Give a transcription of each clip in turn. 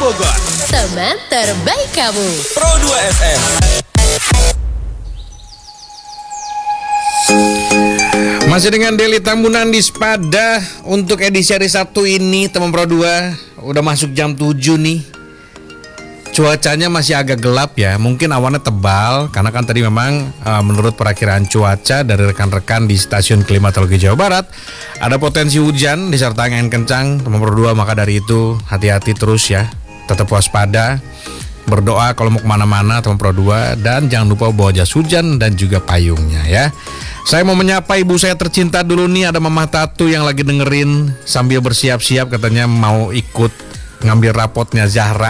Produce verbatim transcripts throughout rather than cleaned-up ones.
Bogor. Teman terbaik kamu. Pro dua F M. Masih dengan Deli Tambunan di Spada. Untuk edisi hari Sabtu ini, teman Pro dua, udah masuk jam tujuh nih. Cuacanya masih agak gelap ya, mungkin awannya tebal. Karena kan tadi memang uh, menurut perakiraan cuaca dari rekan-rekan di Stasiun Klimatologi Jawa Barat, ada potensi hujan disertai angin kencang, teman Pro dua. Maka dari itu, hati-hati terus ya, tetap waspada. Berdoa kalau mau kemana-mana teman Pro dua. Dan jangan lupa bawa jas hujan dan juga payungnya ya. Saya mau menyapa ibu saya tercinta dulu nih. Ada Mama Tatu yang lagi dengerin sambil bersiap-siap, katanya mau ikut ngambil rapotnya Zahra.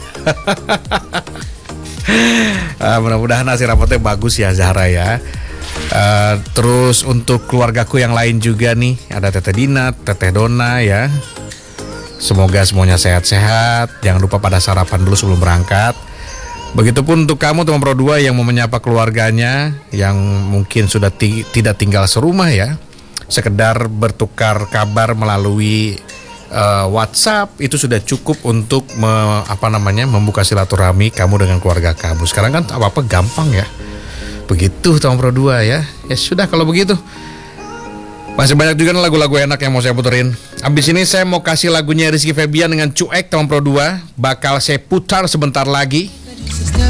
uh, Mudah-mudahan hasil rapotnya bagus ya Zahra ya. uh, Terus untuk keluargaku yang lain juga nih, ada Teteh Dina, Teteh Dona ya. Semoga semuanya sehat-sehat. Jangan lupa pada sarapan dulu sebelum berangkat. Begitupun untuk kamu teman Pro dua yang mau menyapa keluarganya yang mungkin sudah ti- tidak tinggal serumah ya, sekedar bertukar kabar melalui uh, WhatsApp itu sudah cukup untuk me, apa namanya membuka silaturahmi kamu dengan keluarga kamu. Sekarang kan apa-apa gampang ya. Begitu teman Pro dua ya. Ya sudah kalau begitu. Masih banyak juga lagu-lagu enak yang mau saya puterin. Abis ini saya mau kasih lagunya Rizky Febian dengan Cuek teman Pro dua. Bakal saya putar sebentar lagi.